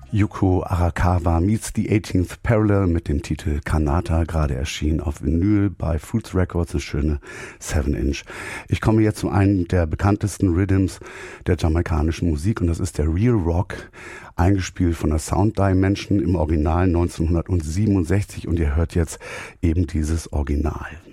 Yuko Arakawa meets the 18th Parallel mit dem Titel Kanata, gerade erschienen auf Vinyl bei Fruits Records, eine schöne 7-Inch. Ich komme jetzt zu einem der bekanntesten Rhythms der jamaikanischen Musik und das ist der Real Rock, eingespielt von der Sound Dimension im Original 1967 und ihr hört jetzt eben dieses Original.